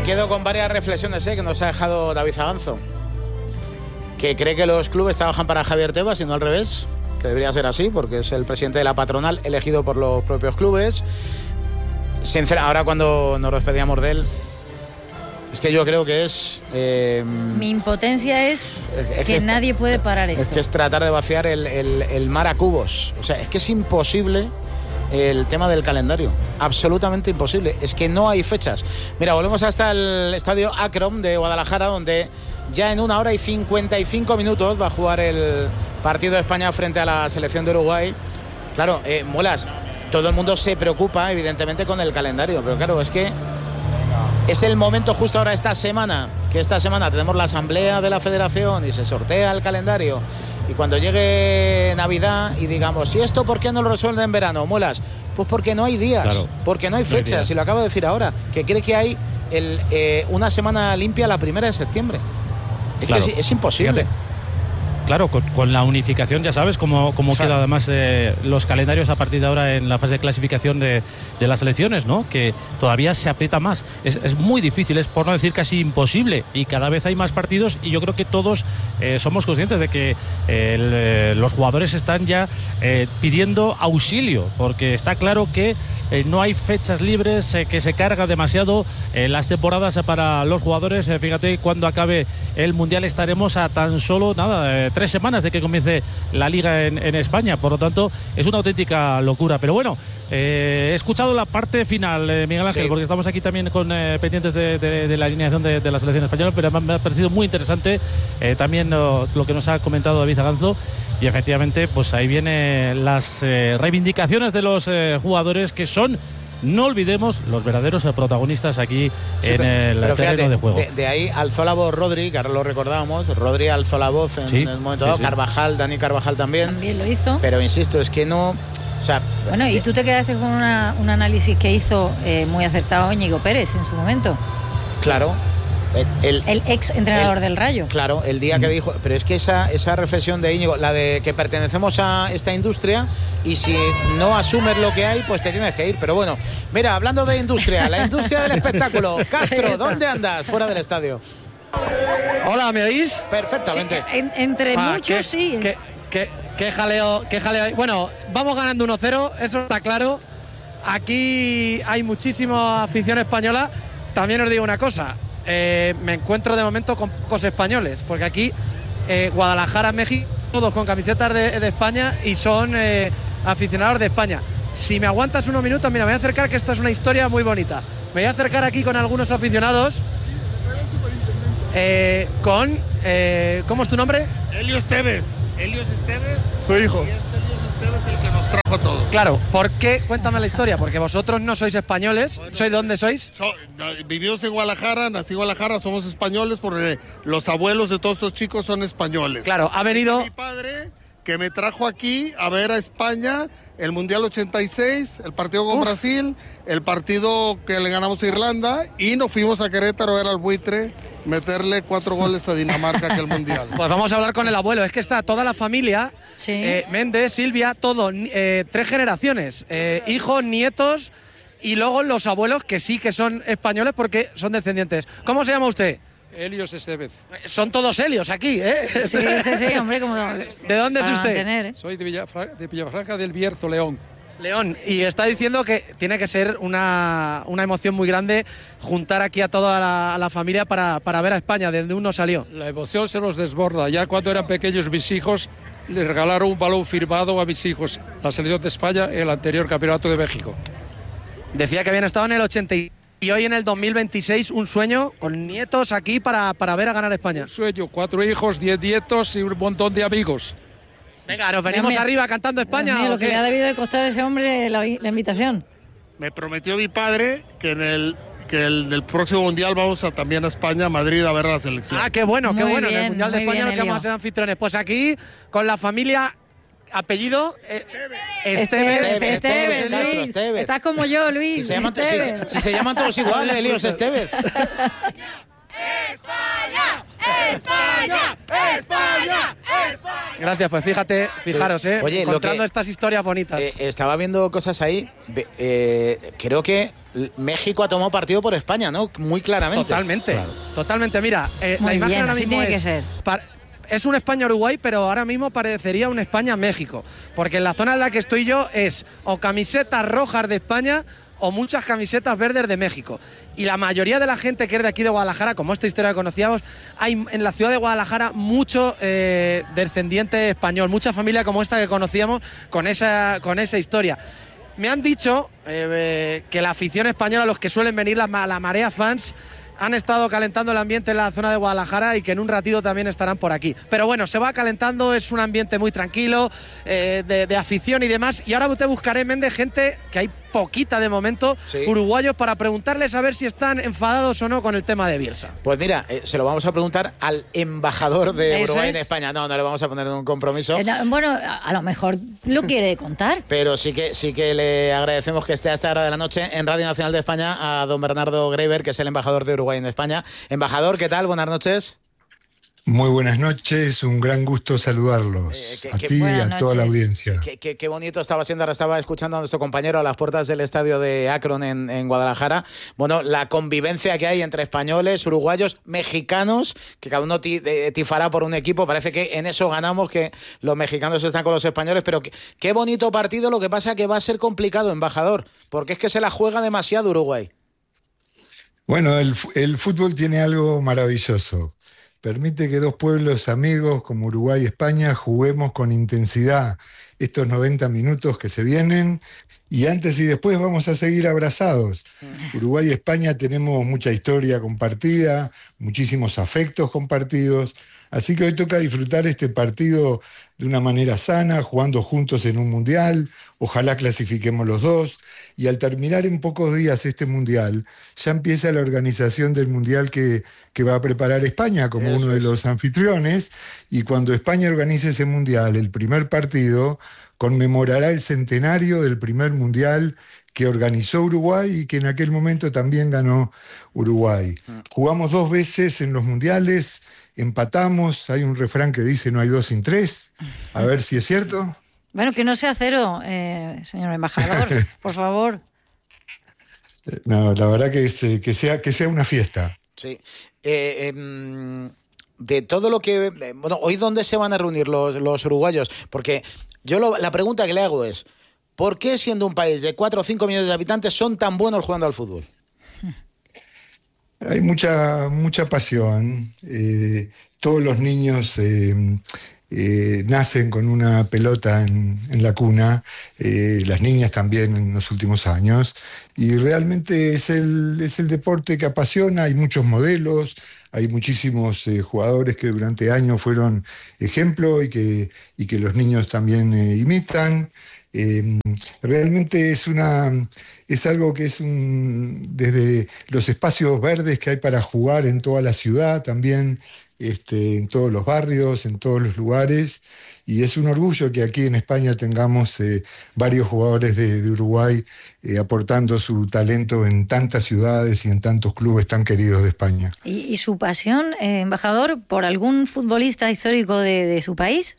quedo con varias reflexiones que nos ha dejado David Zaganzo. Que cree que los clubes trabajan para Javier Tebas y no al revés, que debería ser así, porque es el presidente de la patronal elegido por los propios clubes. Ahora cuando nos despedíamos de él, es que yo creo que es... Mi impotencia es que nadie puede parar esto. Es que es tratar de vaciar el mar a cubos. O sea, es que es imposible el tema del calendario. Absolutamente imposible. Es que no hay fechas. Mira, volvemos hasta el estadio Akron de Guadalajara, donde ya en 1 hora y 55 minutos va a jugar el partido de España frente a la selección de Uruguay. Claro, Muelas, todo el mundo se preocupa, evidentemente, con el calendario. Pero claro, es que es el momento justo ahora esta semana tenemos la asamblea de la federación y se sortea el calendario, y cuando llegue Navidad y digamos, ¿y esto por qué no lo resuelven en verano, Muelas? Pues porque no hay días, claro, porque no hay fechas, y lo acabo de decir ahora, que cree que hay una semana limpia la 1 de septiembre. Es claro, que es imposible. Fíjate. Claro, con la unificación ya sabes cómo queda además los calendarios a partir de ahora en la fase de clasificación de las selecciones, ¿no? Que todavía se aprieta más. Es muy difícil, es por no decir casi imposible, y cada vez hay más partidos, y yo creo que todos somos conscientes de que los jugadores están ya pidiendo auxilio, porque está claro que no hay fechas libres, que se carga demasiado las temporadas para los jugadores. Fíjate, cuando acabe el Mundial estaremos a tan solo 3 semanas de que comience la Liga en España. Por lo tanto, es una auténtica locura. Pero bueno, he escuchado la parte final, Miguel Ángel, sí, porque estamos aquí también con pendientes de la alineación de la selección española, pero me ha parecido muy interesante también lo que nos ha comentado David Zaganzo. Y efectivamente, pues ahí vienen las reivindicaciones de los jugadores, que son, no olvidemos, los verdaderos protagonistas aquí en el terreno de juego. De ahí alzó la voz Rodri, que ahora lo recordábamos. Rodri alzó la voz en el momento dado. Sí. Dani Carvajal también lo hizo. Pero insisto, es que no... O sea, bueno, y tú te quedaste con un análisis que hizo muy acertado Íñigo Pérez en su momento. Claro. El ex entrenador del Rayo. Claro, el día que dijo, pero es que esa reflexión de Íñigo, la de que pertenecemos a esta industria, y si no asumes lo que hay, pues te tienes que ir. Pero bueno, mira, hablando de industria, la industria del espectáculo. Castro, ¿dónde andas? Fuera del estadio. Hola, ¿me oís? Perfectamente. Sí, entre muchos, sí. Qué jaleo. Bueno, vamos ganando 1-0, eso está claro. Aquí hay muchísima afición española. También os digo una cosa. Me encuentro de momento con pocos españoles, porque aquí Guadalajara, México, todos con camisetas de España, y son aficionados de España. Si me aguantas unos minutos, mira, me voy a acercar, que esta es una historia muy bonita. Me voy a acercar aquí con algunos aficionados. ¿Cómo es tu nombre? Helios Esteves. Su hijo. Y es Helios Esteves el que nos trajo a todos. Claro, ¿por qué? Cuéntame la historia, porque vosotros no sois españoles. Bueno, ¿sois de dónde sois? Vivimos en Guadalajara, nací en Guadalajara, somos españoles, porque los abuelos de todos estos chicos son españoles. Claro, ha venido... Mi padre, que me trajo aquí a ver a España el Mundial 86, el partido con Brasil, el partido que le ganamos a Irlanda, y nos fuimos a Querétaro a ver al Buitre meterle 4 goles a Dinamarca que el Mundial. Pues vamos a hablar con el abuelo. Es que está toda la familia, sí. Méndez, Silvia, todo, 3 generaciones, hijos, nietos, y luego los abuelos, que sí que son españoles porque son descendientes. ¿Cómo se llama usted? Helios Estevez. Son todos Helios aquí, ¿eh? Sí, hombre, como... ¿De dónde es usted? Soy de Villafranca del Bierzo, León. León, y está diciendo que tiene que ser una emoción muy grande juntar aquí a toda la familia para ver a España, desde uno salió. La emoción se nos desborda. Ya cuando eran pequeños mis hijos, les regalaron un balón firmado a mis hijos, la selección de España, en el anterior campeonato de México. Decía que habían estado en el 80 y hoy en el 2026 un sueño con nietos aquí para ver a ganar España. Un sueño, 4 hijos, 10 nietos y un montón de amigos. Venga, nos venimos arriba cantando España. Mío, lo que le ha debido de costar a ese hombre la invitación. Me prometió mi padre que el próximo Mundial vamos también a España, a Madrid, a ver la selección. Ah, qué bueno, muy bien, en el Mundial de España lo que vamos a ser anfitriones. Pues aquí, con la familia, apellido... Estevez. Estás como yo, Luis. Si se llaman todos iguales, Helios Estevez. ¡España! ¡España! ¡España! ¡España! Gracias, pues fijaros, Oye, encontrando estas historias bonitas. Estaba viendo cosas ahí. Creo que México ha tomado partido por España, ¿no? Muy claramente. Totalmente, Claro. totalmente. Mira, la imagen bien, ahora así mismo tiene que ser. Es un España-Uruguay, pero ahora mismo parecería un España-México. Porque en la zona en la que estoy yo es o camisetas rojas de España o muchas camisetas verdes de México. Y la mayoría de la gente que es de aquí de Guadalajara, como esta historia que conocíamos, hay en la ciudad de Guadalajara mucho descendiente español, mucha familia como esta que conocíamos con esa historia. Me han dicho que la afición española, los que suelen venir, la marea fans, han estado calentando el ambiente en la zona de Guadalajara y que en un ratito también estarán por aquí. Pero bueno, se va calentando, es un ambiente muy tranquilo, de afición y demás. Y ahora te buscaré, Méndez, gente que hay poquita de momento, sí, uruguayos, para preguntarles a ver si están enfadados o no con el tema de Bielsa. Pues mira, se lo vamos a preguntar al embajador de Eso Uruguay es. en España. No le vamos a poner en un compromiso. Bueno, a lo mejor lo quiere contar. Pero sí que le agradecemos que esté a esta hora de la noche en Radio Nacional de España a don Bernardo Greiber, que es el embajador de Uruguay en España. Embajador, ¿qué tal? Buenas noches. Muy buenas noches, un gran gusto saludarlos a ti y a toda la audiencia. Qué bonito estaba siendo. Ahora estaba escuchando a nuestro compañero a las puertas del estadio de Akron en Guadalajara. Bueno, la convivencia que hay entre españoles, uruguayos, mexicanos, que cada uno tifará por un equipo. Parece que en eso ganamos, que los mexicanos están con los españoles, pero qué bonito partido. Lo que pasa que va a ser complicado, embajador, porque es que se la juega demasiado Uruguay. Bueno, el fútbol tiene algo maravilloso. Permite que dos pueblos amigos como Uruguay y España juguemos con intensidad estos 90 minutos que se vienen, y antes y después vamos a seguir abrazados. Uruguay y España tenemos mucha historia compartida, muchísimos afectos compartidos, así que hoy toca disfrutar este partido de una manera sana, jugando juntos en un mundial. Ojalá clasifiquemos los dos. Y al terminar en pocos días este mundial, ya empieza la organización del mundial que va a preparar España como uno de los anfitriones. Y cuando España organice ese mundial, el primer partido conmemorará el centenario del primer mundial que organizó Uruguay y que en aquel momento también ganó Uruguay. Jugamos 2 veces en los mundiales, empatamos. Hay un refrán que dice no hay 2 sin 3. A ver si es cierto. Bueno, que no sea 0, señor embajador, por favor. No, la verdad que sea una fiesta. Sí. De todo lo que... Bueno, ¿hoy dónde se van a reunir los uruguayos? Porque yo la pregunta que le hago es, ¿por qué siendo un país de 4 o 5 millones de habitantes son tan buenos jugando al fútbol? Hay mucha pasión. Todos los niños nacen con una pelota en la cuna, las niñas también en los últimos años, y realmente es el deporte que apasiona. Hay muchos modelos, hay muchísimos jugadores que durante años fueron ejemplo y que los niños también imitan. Realmente es algo que es desde los espacios verdes que hay para jugar en toda la ciudad también, en todos los barrios, en todos los lugares, y es un orgullo que aquí en España tengamos varios jugadores de Uruguay aportando su talento en tantas ciudades y en tantos clubes tan queridos de España. ¿Y su pasión, embajador, por algún futbolista histórico de su país?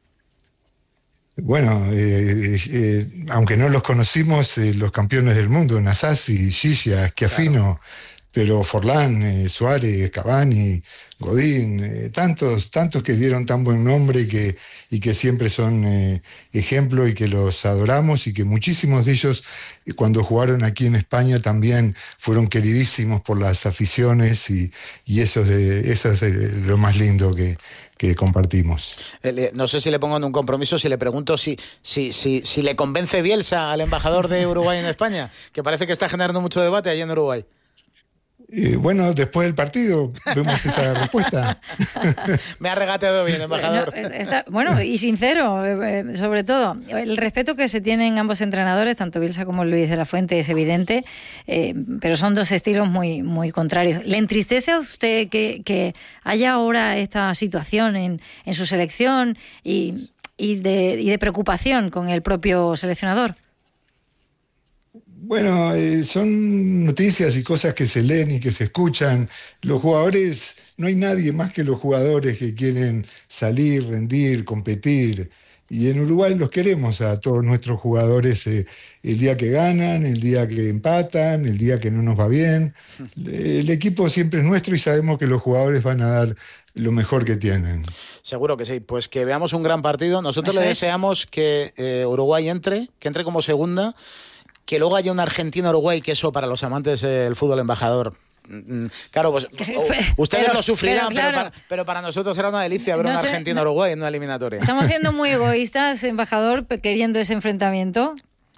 Bueno, aunque no los conocimos, los campeones del mundo, Nasasi, Gilla, Schiaffino, pero Forlán, Suárez, Cavani, Godín, tantos que dieron tan buen nombre y que siempre son ejemplo y que los adoramos, y que muchísimos de ellos cuando jugaron aquí en España también fueron queridísimos por las aficiones, y eso es lo más lindo que compartimos. No sé si le pongo en un compromiso si le pregunto si le convence Bielsa al embajador de Uruguay en España, que parece que está generando mucho debate allí en Uruguay. Bueno, después del partido vemos esa respuesta. Me ha regateado bien, embajador. Bueno, y sincero, sobre todo. El respeto que se tienen ambos entrenadores, tanto Bielsa como Luis de la Fuente, es evidente, pero son dos estilos muy, muy contrarios. ¿Le entristece a usted que haya ahora esta situación en su selección y de preocupación con el propio seleccionador? Bueno, son noticias y cosas que se leen y que se escuchan. Los jugadores, no hay nadie más que los jugadores que quieren salir, rendir, competir. Y en Uruguay los queremos a todos nuestros jugadores el día que ganan, el día que empatan, el día que no nos va bien. El equipo siempre es nuestro y sabemos que los jugadores van a dar lo mejor que tienen. Seguro que sí. Pues que veamos un gran partido. Nosotros le deseamos que Uruguay entre como segunda, que luego haya una Argentina-Uruguay, que eso para los amantes del fútbol, embajador. Claro, pues ustedes lo sufrirán, pero para nosotros será una delicia ver una Argentina-Uruguay en una eliminatoria. Estamos siendo muy egoístas, embajador, queriendo ese enfrentamiento.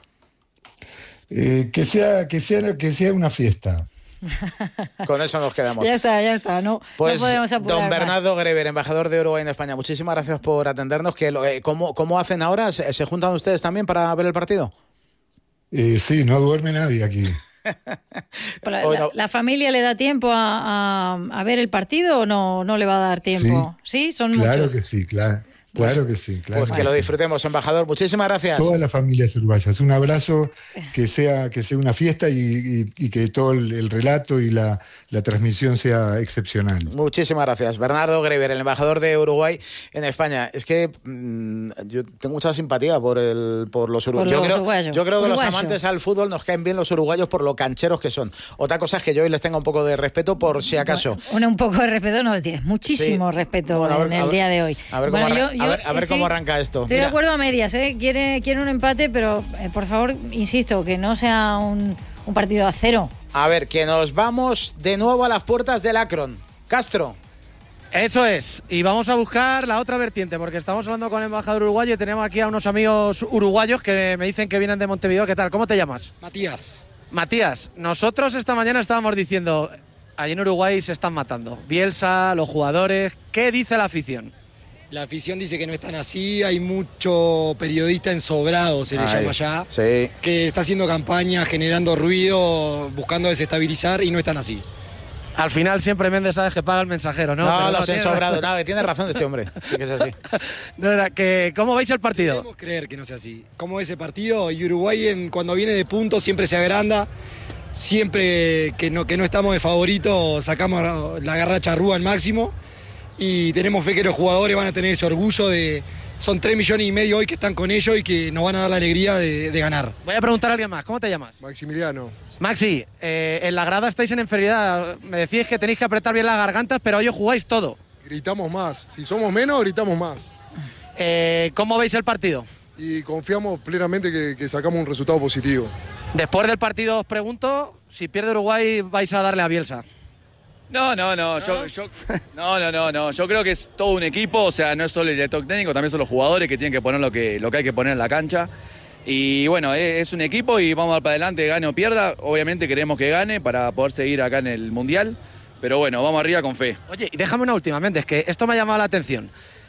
Que sea una fiesta. Con eso nos quedamos. Ya está, no podemos apurar. Don Bernardo Greber, embajador de Uruguay en España, muchísimas gracias por atendernos. ¿Cómo hacen ahora? ¿Se juntan ustedes también para ver el partido? Sí, no duerme nadie aquí. ¿La familia le da tiempo a ver el partido o no le va a dar tiempo? Sí, son claro muchos. Que sí, claro que sí. Pues que lo disfrutemos, embajador. Muchísimas gracias. Todas las familias uruguayas. Un abrazo, que sea una fiesta y que todo el relato y la transmisión sea excepcional. Muchísimas gracias. Bernardo Greber, el embajador de Uruguay en España. Es que yo tengo mucha simpatía por los uruguayos. Yo creo que los amantes al fútbol nos caen bien los uruguayos por lo cancheros que son. Otra cosa es que yo hoy les tenga un poco de respeto por si acaso. Un poco de respeto, no, tienes muchísimo respeto en el día de hoy. A ver cómo arranca esto. Estoy de acuerdo a medias, ¿eh? Quiere un empate, pero por favor, insisto, que no sea un partido a 0. A ver, que nos vamos de nuevo a las puertas del Akron. Castro. Eso es, y vamos a buscar la otra vertiente, porque estamos hablando con el embajador uruguayo y tenemos aquí a unos amigos uruguayos que me dicen que vienen de Montevideo. ¿Qué tal? ¿Cómo te llamas? Matías, nosotros esta mañana estábamos diciendo, allí en Uruguay se están matando. Bielsa, los jugadores, ¿qué dice la afición? La afición dice que no están así, hay mucho periodista ensobrado, se le llama allá, que está haciendo campaña, generando ruido, buscando desestabilizar y no están así. Al final siempre Méndez sabes que paga el mensajero, ¿no? No, los ensobrados, tiene razón este hombre, sí que es así. ¿Cómo veis el partido? Podemos creer que no sea así. ¿Cómo es el partido? Y Uruguay cuando viene de puntos siempre se agranda, siempre que no estamos de favorito sacamos la garra charrúa al máximo. Y tenemos fe que los jugadores van a tener ese orgullo son 3,5 millones hoy que están con ellos y que nos van a dar la alegría de ganar. Voy a preguntar a alguien más, ¿cómo te llamas? Maximiliano. Maxi, en la grada estáis en inferioridad, me decís que tenéis que apretar bien las gargantas, pero hoy os jugáis todo. Gritamos más, si somos menos gritamos más. ¿Cómo veis el partido? Y confiamos plenamente que sacamos un resultado positivo. Después del partido os pregunto, si pierde Uruguay vais a darle a Bielsa. No. Yo creo que es todo un equipo, o sea, no es solo el director técnico, también son los jugadores que tienen que poner lo que hay que poner en la cancha. Y bueno, es un equipo y vamos para adelante, gane o pierda. Obviamente queremos que gane para poder seguir acá en el Mundial, pero bueno, vamos arriba con fe. Oye, y déjame una última, Méndez, que esto me ha llamado la atención.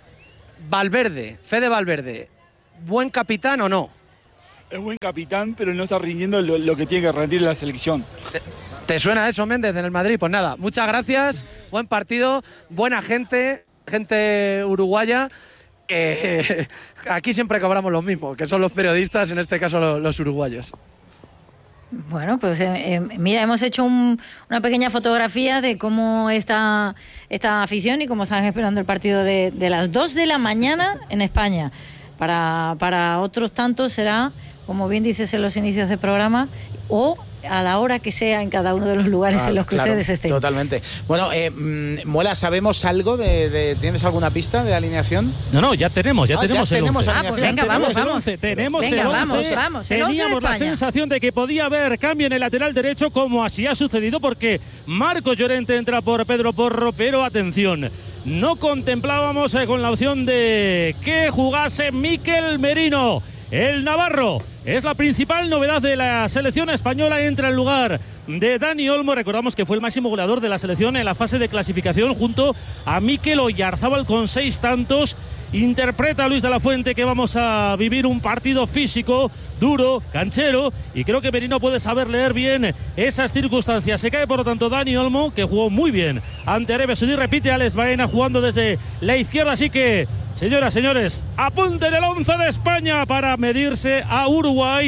Fede Valverde, ¿buen capitán o no? Es buen capitán, pero no está rindiendo lo que tiene que rendir en la selección. ¿Te suena eso, Méndez, en el Madrid? Pues nada, muchas gracias, buen partido, buena gente uruguaya, que aquí siempre cobramos los mismos, que son los periodistas, en este caso los uruguayos. Bueno, pues mira, hemos hecho una pequeña fotografía de cómo está esta afición y cómo están esperando el partido de las 2 de la mañana en España. Para otros tantos será, como bien dices en los inicios del programa, o a la hora que sea en cada uno de los lugares en los que ustedes estén. Totalmente. Bueno, Muela, ¿sabemos algo ¿tienes alguna pista de alineación? No, ya tenemos el 11. Pues venga, vamos. Tenemos el 11. Vamos. Teníamos la sensación de que podía haber cambio en el lateral derecho, como así ha sucedido, porque Marcos Llorente entra por Pedro Porro, pero atención, no contemplábamos con la opción de que jugase Mikel Merino. El navarro es la principal novedad de la selección española, entra en lugar de Dani Olmo. Recordamos que fue el máximo goleador de la selección en la fase de clasificación junto a Mikel Oyarzábal con 6 tantos. Interpreta Luis de la Fuente que vamos a vivir un partido físico, duro, canchero, y creo que Merino puede saber leer bien esas circunstancias. Se cae por lo tanto Dani Olmo, que jugó muy bien ante Arabia Saudí. Repite Alex Baena jugando desde la izquierda, así que señoras, señores, apunten el 11 de España para medirse a Uruguay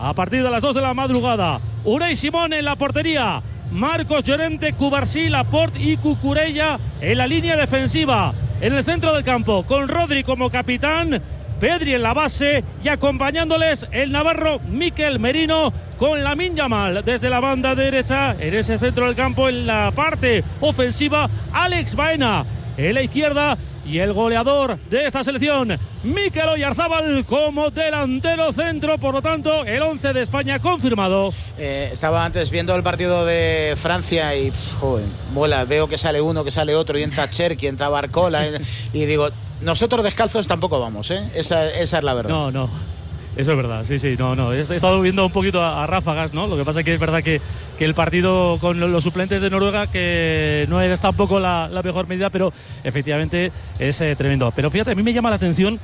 a partir de las 2 de la madrugada. Unai Simón en la portería, Marcos Llorente, Cubarsí, Laporte y Cucurella en la línea defensiva. En el centro del campo, con Rodri como capitán, Pedri en la base y acompañándoles el navarro Mikel Merino con Lamine Yamal desde la banda derecha. En ese centro del campo, en la parte ofensiva, Alex Baena en la izquierda y el goleador de esta selección, Mikel Oyarzabal, como delantero centro. Por lo tanto, el 11 de España confirmado. Estaba antes viendo el partido de Francia y joder, mola, veo que sale uno, que sale otro, y entra Cherki, entra Barcola, y digo, nosotros descalzos tampoco vamos, ¿eh? Esa es la verdad. No, eso es verdad, sí, no. He estado viendo un poquito a ráfagas, ¿no? Lo que pasa es que es verdad que el partido con los suplentes de Noruega, que no es tampoco la mejor medida, pero efectivamente es tremendo. Pero fíjate, a mí me llama la atención.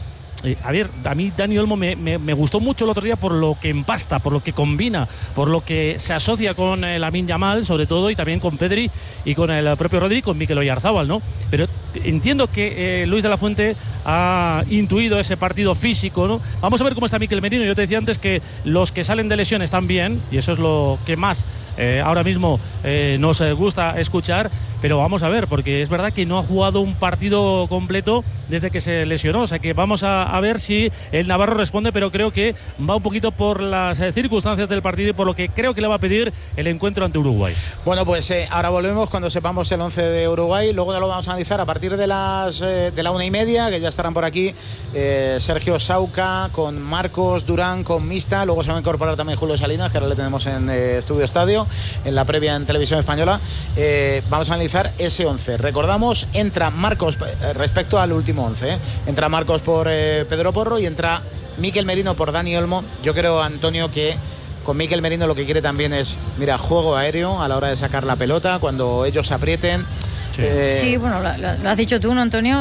A mí Dani Olmo me gustó mucho el otro día por lo que empasta, por lo que combina, por lo que se asocia con Lamine Yamal, sobre todo, y también con Pedri y con el propio Rodri, con Mikel Oyarzabal, ¿no? Pero entiendo que Luis de la Fuente ha intuido ese partido físico, ¿no? Vamos a ver cómo está Mikel Merino. Yo te decía antes que los que salen de lesión están bien, y eso es lo que más ahora mismo nos gusta escuchar, pero vamos a ver, porque es verdad que no ha jugado un partido completo desde que se lesionó, o sea que vamos a ver si el navarro responde, pero creo que va un poquito por las circunstancias del partido y por lo que creo que le va a pedir el encuentro ante Uruguay. Bueno, pues ahora volvemos cuando sepamos el 11 de Uruguay. Luego ya lo vamos a analizar a partir de la 1:30, que ya estarán por aquí Sergio Sauca con Marcos Durán, con Mista. Luego se va a incorporar también Julio Salinas, que ahora le tenemos en Estudio Estadio, en la previa en Televisión Española. Vamos a analizar ese 11. Recordamos, entra Marcos, respecto al último 11, entra Marcos por Pedro Porro y entra Mikel Merino por Dani Olmo. Yo creo, Antonio, que con Mikel Merino lo que quiere también es, juego aéreo a la hora de sacar la pelota, cuando ellos aprieten. Sí, bueno, lo has dicho tú, ¿no, Antonio?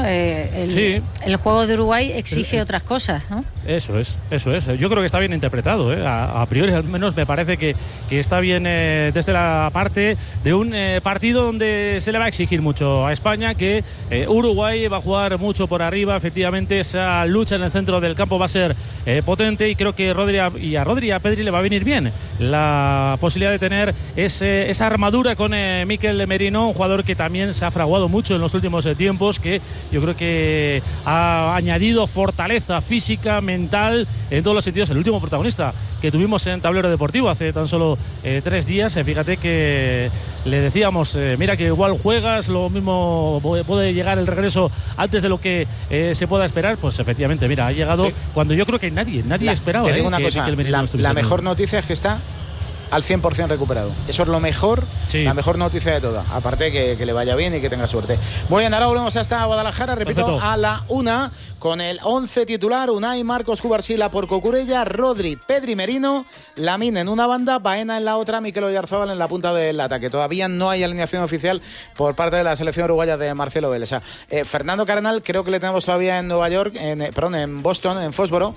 El juego de Uruguay exige otras cosas, ¿no? Eso es. Yo creo que está bien interpretado, ¿eh? A priori, al menos me parece que está bien desde la parte de un partido donde se le va a exigir mucho a España, que Uruguay va a jugar mucho por arriba. Efectivamente, esa lucha en el centro del campo va a ser potente, y creo que a Rodri y a Pedri le va a venir bien la posibilidad de tener esa armadura con Mikel Merino, un jugador que también se ha fraguado mucho en los últimos tiempos, que yo creo que ha añadido fortaleza física, mental, en todos los sentidos. El último protagonista que tuvimos en Tablero Deportivo hace tan solo 3 días, fíjate que le decíamos, mira que igual juegas, lo mismo puede llegar el regreso antes de lo que se pueda esperar. Pues efectivamente, mira, ha llegado cuando yo creo que nadie esperaba. Te digo una cosa, la mejor noticia es que está al 100% recuperado. Eso es lo mejor, la mejor noticia de toda. Aparte que le vaya bien y que tenga suerte. Muy bien, ahora volvemos hasta Guadalajara, repito, perfecto, a la 1, con el 11 titular: Unai, Marcos, Cubarsí, Laporte, Cucurella, Rodri, Pedri, Merino, Lamine en una banda, Baena en la otra, Mikel Oyarzabal en la punta del ataque. Todavía no hay alineación oficial por parte de la selección uruguaya de Marcelo Bielsa. Fernando Cardenal creo que le tenemos todavía en Nueva York, en Boston, en Foxboro.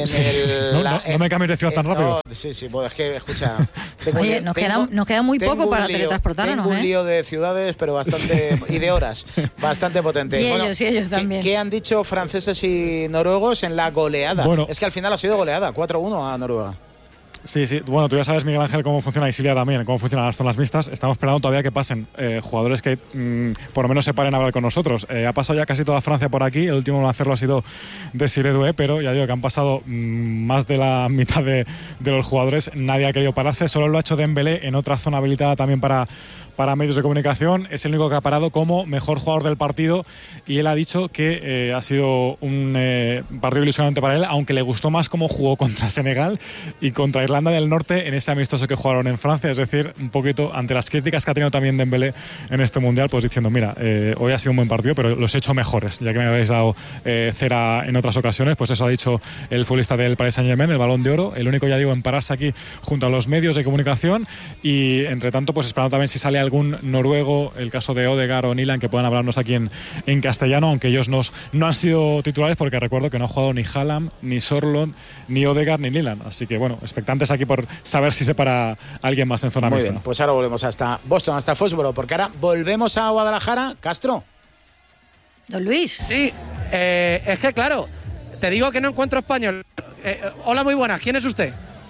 No me cambies de ciudad tan rápido. Sí, pues es que, escucha... Oye, nos queda muy poco para teletransportarnos. Tengo un lío de ciudades, pero bastante, y de horas, bastante potente. Sí, ellos también. ¿Qué han dicho franceses y noruegos en la goleada? Bueno, es que al final ha sido goleada, 4-1 a Noruega. Sí. Bueno, tú ya sabes, Miguel Ángel, cómo funciona, y Silvia también, cómo funcionan las zonas mixtas. Estamos esperando todavía que pasen jugadores que por lo menos se paren a hablar con nosotros. Ha pasado ya casi toda Francia por aquí. El último en hacerlo ha sido Desiré Doué, pero ya digo que han pasado más de la mitad de los jugadores. Nadie ha querido pararse. Solo lo ha hecho Dembélé en otra zona habilitada también para medios de comunicación. Es el único que ha parado como mejor jugador del partido, y él ha dicho que ha sido un partido ilusionante para él, aunque le gustó más cómo jugó contra Senegal y contra Irlanda del Norte en ese amistoso que jugaron en Francia. Es decir, un poquito ante las críticas que ha tenido también Dembélé en este Mundial, pues diciendo, mira, hoy ha sido un buen partido, pero los he hecho mejores, ya que me habéis dado cera en otras ocasiones. Pues eso ha dicho el futbolista del Paris Saint-Germain, el Balón de Oro, el único, ya digo, en pararse aquí junto a los medios de comunicación. Y entre tanto, pues esperando también si sale algún noruego, el caso de Odegaard o Nilan, que puedan hablarnos aquí en castellano, aunque ellos no han sido titulares, porque recuerdo que no ha jugado ni Haaland, ni Sorloth, ni Odegaard, ni Nilan. Así que bueno, expectantes aquí por saber si se para alguien más en zona mixta. Muy bien, pues ahora volvemos hasta Boston, hasta Foxboro, porque ahora volvemos a Guadalajara. Castro. Don Luis. Sí, es que claro, te digo que no encuentro español. Hola, muy buenas, ¿quién es usted?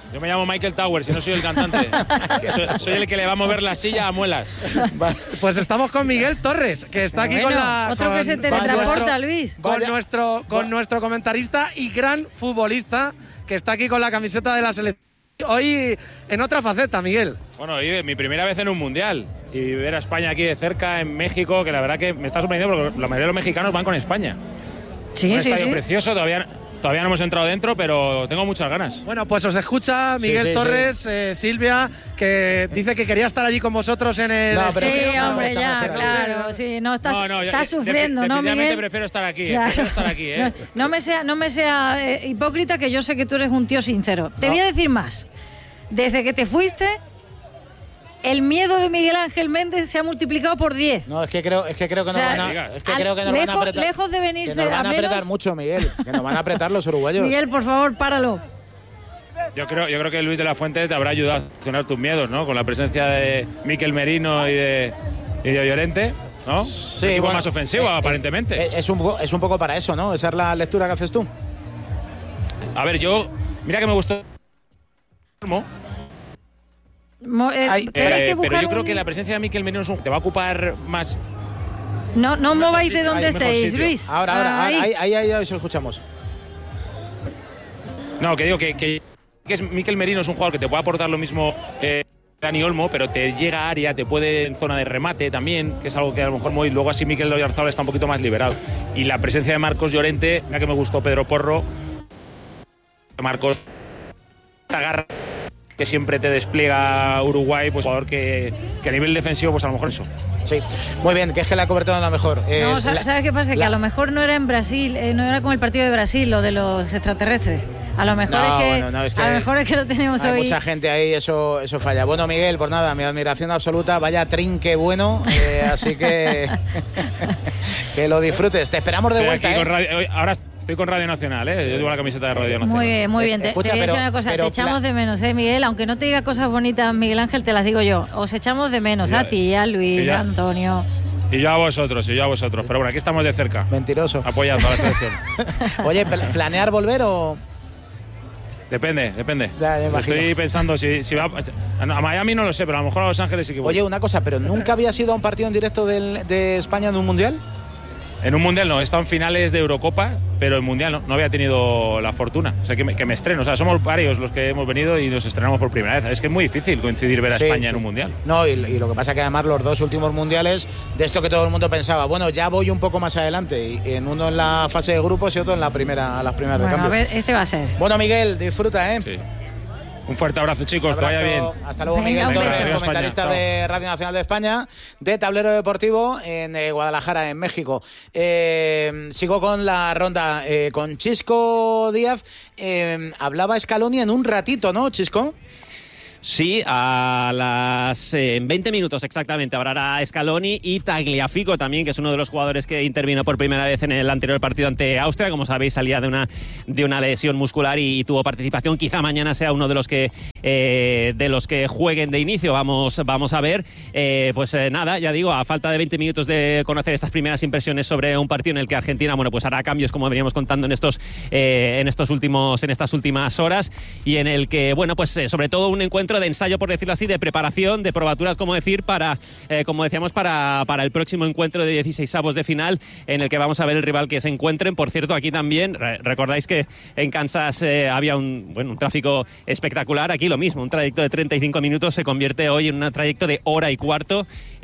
Yo me llamo Michael Towers y no soy el cantante. soy el que le va a mover la silla a Muelas. Pues estamos con Miguel Torres, que está aquí con la... Otro que se teletransporta, Luis. Con nuestro comentarista y gran futbolista, que está aquí con la camiseta de la selección. Hoy en otra faceta, Miguel. Bueno, hoy mi primera vez en un mundial. Y ver a España aquí de cerca, en México, que la verdad que me está sorprendiendo porque la mayoría de los mexicanos van con España. Sí, un estadio precioso, todavía no hemos entrado dentro, pero tengo muchas ganas. Bueno, pues os escucha Miguel Torres, Silvia, que dice que quería estar allí con vosotros en el... hombre, ya, claro. Sí, no, estás sufriendo, ¿no, Miguel? Definitivamente prefiero estar aquí. Claro. Prefiero estar aquí, No me sea hipócrita, que yo sé que tú eres un tío sincero. Te voy a decir más. Desde que te fuiste, el miedo de Miguel Ángel Méndez se ha multiplicado por 10. No, es que creo que nos van a... Es que creo que nos van a apretar. Lejos de venirse que nos van a apretar mucho, Miguel. Que nos van a apretar los uruguayos. Miguel, por favor, páralo. Yo creo que Luis de la Fuente te habrá ayudado a gestionar tus miedos, ¿no? Con la presencia de Mikel Merino y de Llorente, ¿no? Sí, bueno, más ofensivo, aparentemente. Es un poco para eso, ¿no? Esa es la lectura que haces tú. A ver, mira que me gustó. Pero yo creo que la presencia de Mikel Merino te va a ocupar más. No mováis de donde estéis, Luis. Ahora, ahí os escuchamos. No, que digo que Mikel Merino es un jugador que te puede aportar lo mismo Dani Olmo, pero te llega a área, te puede en zona de remate también, que es algo que a lo mejor luego así Mikel Oyarzabal está un poquito más liberado. Y la presencia de Marcos Llorente, mira que me gustó Pedro Porro. Marcos, esta garra que siempre te despliega Uruguay, pues jugador que a nivel defensivo, pues a lo mejor eso. Sí, muy bien, que es que la cobertura es la mejor. No, ¿sabes qué pasa? Que a lo mejor no era en Brasil, no era como el partido de Brasil, lo de los extraterrestres. A lo mejor es que lo tenemos hoy. Hay mucha gente ahí, eso falla. Bueno, Miguel, por nada, mi admiración absoluta, vaya trinque bueno, así que que lo disfrutes. Te esperamos de vuelta. Ahora estoy con Radio Nacional, Yo llevo la camiseta de Radio Nacional. Muy bien. Te voy a decir una cosa, te echamos de menos, Miguel. Aunque no te diga cosas bonitas, Miguel Ángel, te las digo yo. Os echamos de menos a ti, a Luis, a Antonio. Y yo a vosotros. Pero bueno, aquí estamos de cerca. Mentiroso. Apoyando a la selección. Oye, ¿planear volver o...? Depende. Ya, estoy pensando si va... A Miami no lo sé, pero a lo mejor a Los Ángeles sí que voy. Oye, una cosa, ¿pero nunca habías ido a un partido en directo de España en un mundial? En un mundial no, he estado en finales de Eurocopa, pero en mundial no había tenido la fortuna. O sea, que me estreno. O sea, somos varios los que hemos venido y nos estrenamos por primera vez. Es que es muy difícil coincidir ver a España en un mundial. No, y lo que pasa es que además los dos últimos mundiales, de esto que todo el mundo pensaba, bueno, ya voy un poco más adelante. Y en uno en la fase de grupos y otro en las primeras de cambio. A ver, este va a ser. Bueno, Miguel, disfruta, ¿eh? Sí. Un fuerte abrazo, chicos, que vaya bien. Hasta luego, Miguel Torres, comentarista de Radio Nacional de España, de Tablero Deportivo en Guadalajara, en México. Sigo con la ronda con Chisco Díaz. Hablaba Scaloni en un ratito, ¿no, Chisco? Sí, en 20 minutos exactamente hablará Scaloni y Tagliafico también, que es uno de los jugadores que intervino por primera vez en el anterior partido ante Austria. Como sabéis, salía de una lesión muscular y tuvo participación. Quizá mañana sea uno de los que jueguen de inicio. Vamos a ver. Nada, ya digo, a falta de 20 minutos de conocer estas primeras impresiones sobre un partido en el que Argentina, pues hará cambios, como veníamos contando en estas últimas horas, y en el que, sobre todo un encuentro de ensayo, por decirlo así, de preparación, de probaturas, como decíamos, para el próximo encuentro de 16avos de final, en el que vamos a ver el rival que se encuentren. Por cierto, aquí también, recordáis que en Kansas había un tráfico espectacular. Aquí lo mismo, un trayecto de 35 minutos se convierte hoy en un trayecto de hora y cuarto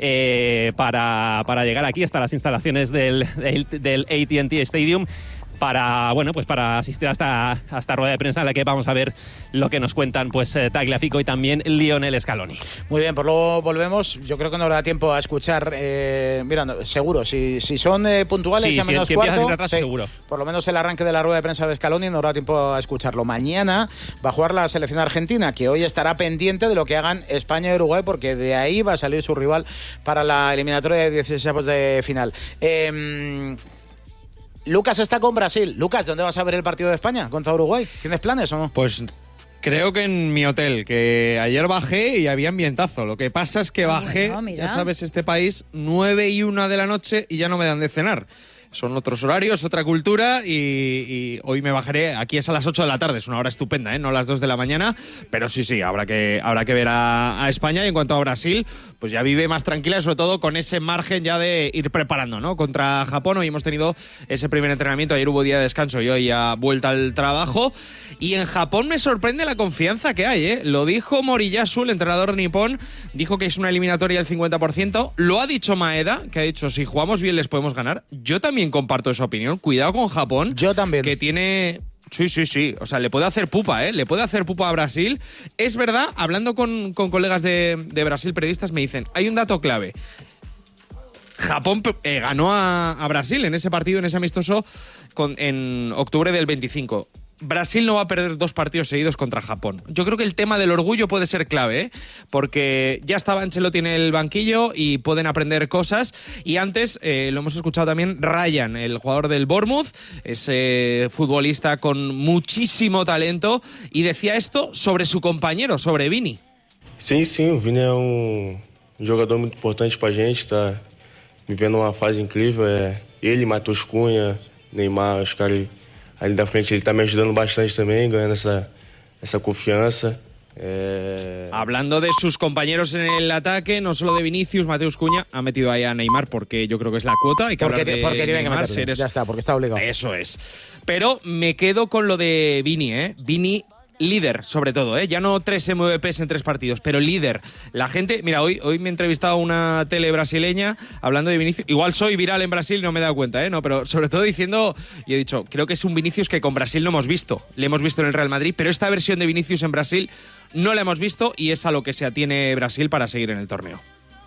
para llegar aquí hasta las instalaciones del AT&T Stadium, para asistir a esta rueda de prensa en la que vamos a ver lo que nos cuentan Tagliafico y también Lionel Scaloni. Muy bien, pues luego volvemos. Yo creo que nos da tiempo a escuchar, seguro, si son puntuales, a menos cuarto, retraso, seguro. Por lo menos el arranque de la rueda de prensa de Scaloni nos da tiempo a escucharlo. Mañana va a jugar la selección argentina, que hoy estará pendiente de lo que hagan España y Uruguay, porque de ahí va a salir su rival para la eliminatoria de 16avos de final. Lucas está con Brasil. Lucas, ¿dónde vas a ver el partido de España contra Uruguay? ¿Tienes planes o no? Pues creo que en mi hotel, que ayer bajé y había ambientazo. Lo que pasa es que bajé, ya sabes, este país, 9:01 de la noche y ya no me dan de cenar. Son otros horarios, otra cultura y hoy me bajaré. Aquí es a las 8 de la tarde, es una hora estupenda, no a las 2 de la mañana. Pero sí, habrá que ver a España. Y en cuanto a Brasil, pues ya vive más tranquila, sobre todo con ese margen ya de ir preparando, ¿no? Contra Japón hoy hemos tenido ese primer entrenamiento. Ayer hubo día de descanso y hoy ya vuelta al trabajo. Y en Japón me sorprende la confianza que hay, ¿eh? Lo dijo Moriyasu, el entrenador nipón. Dijo que es una eliminatoria del 50%. Lo ha dicho Maeda, que ha dicho, si jugamos bien les podemos ganar. Yo también comparto esa opinión. Cuidado con Japón. Yo también. Que tiene... Sí. O sea, le puede hacer pupa, ¿eh? Le puede hacer pupa a Brasil. Es verdad, hablando con colegas de Brasil, periodistas, me dicen, hay un dato clave. Japón ganó a Brasil en ese partido, en ese amistoso, en octubre del 25. Brasil no va a perder 2 partidos seguidos contra Japón. Yo creo que el tema del orgullo puede ser clave, ¿eh? Porque ya estaba Ancelotti en el banquillo y pueden aprender cosas. Y antes, lo hemos escuchado también, Ryan, el jugador del Bournemouth, ese futbolista con muchísimo talento, y decía esto sobre su compañero, sobre Vini. Sim, o Vini é jogador muito importante pra gente, está vivendo uma fase incrível. Ele, Matheus Cunha, Neymar, os caras ali da frente, ele está me ajudando bastante também, ganhando esa confianza. Hablando de sus compañeros en el ataque, no solo de Vinicius, Matheus Cunha ha metido ahí a Neymar porque yo creo que es la cuota. Hay que porque hablar de tiene que Neymar, meterle, ya está, porque está obligado. Eso es. Pero me quedo con lo de Vini, ¿eh? Vini líder, sobre todo, ¿eh? Ya no 3 MVPs en 3 partidos, pero líder. La gente, mira, hoy me he entrevistado a una tele brasileña hablando de Vinicius. Igual soy viral en Brasil, no me he dado cuenta, ¿eh? No, pero sobre todo diciendo, y he dicho, creo que es un Vinicius que con Brasil no hemos visto. Le hemos visto en el Real Madrid, pero esta versión de Vinicius en Brasil no la hemos visto y es a lo que se atiene Brasil para seguir en el torneo.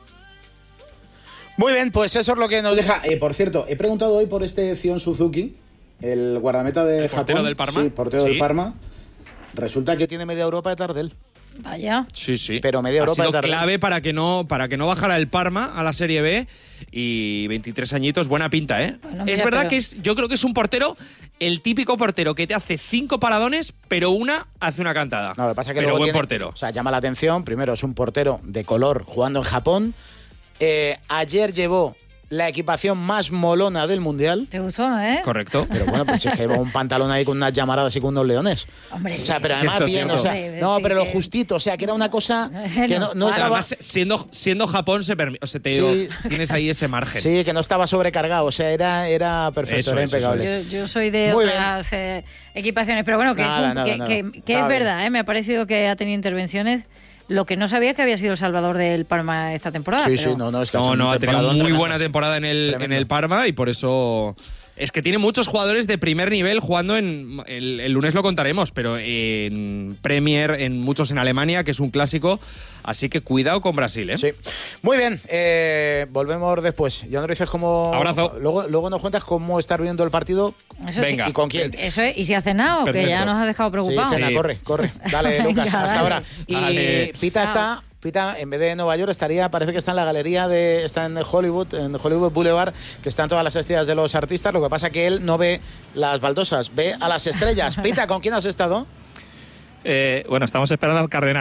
Muy bien, pues eso es lo que nos deja. Por cierto, he preguntado hoy por este Zion Suzuki, el guardameta de ¿El Japón. portero del Parma? Sí, portero del Parma. Resulta que tiene media Europa detrás de él. Vaya. Sí. Pero media Europa ha sido detrás de él. clave para que no bajara el Parma a la Serie B, y 23 añitos, buena pinta, ¿eh? Bueno, mira, es verdad pero... que yo creo que es un portero, el típico portero que te hace 5 paradones, pero una hace una cantada. No, lo que pasa es que pero luego buen tiene, portero. O sea, llama la atención. Primero, es un portero de color jugando en Japón. Ayer llevó la equipación más molona del Mundial. ¿Te gustó, eh? Correcto. Pero bueno, pues es que lleva un pantalón ahí con unas llamaradas y con unos leones. Hombre. O sea, pero además bien, o sea, no, sí, pero lo que... justito, o sea, que era una cosa que no estaba... Además, siendo Japón, te digo, tienes ahí ese margen. Sí, que no estaba sobrecargado, o sea, era perfecto, Eso era es, impecable. Yo soy de Muy otras equipaciones, pero bueno, que es verdad, ¿eh? Me ha parecido que ha tenido intervenciones. Lo que no sabía es que había sido el salvador del Parma esta temporada. Sí, pero... sí, no, es que ha tenido muy buena temporada en el Parma, y por eso es que tiene muchos jugadores de primer nivel jugando el lunes lo contaremos, pero en Premier, en muchos en Alemania, que es un clásico, así que cuidado con Brasil, ¿eh? Sí. Muy bien, volvemos después. Ya nos dices cómo... Abrazo. Luego nos cuentas cómo estar viendo el partido. Eso Venga. Sí. ¿Y con quién? Eso es, y si ha cenado, Perfecto. que ya nos ha dejado preocupados. Sí, cena, corre. Dale, Lucas, Venga, hasta dale. ahora. Y Dale. Pita, en vez de Nueva York, parece que está en la galería está en Hollywood Boulevard, que están todas las estrellas de los artistas. Lo que pasa que él no ve las baldosas, ve a las estrellas. Pita, ¿con quién has estado? Bueno, estamos esperando al Cardenal.